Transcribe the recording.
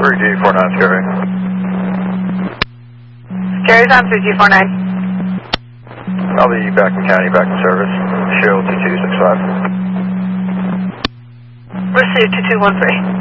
3G49 Scary. Scary's on 3G49. I'll be back in county, back in service. Show 2265. Received 2213.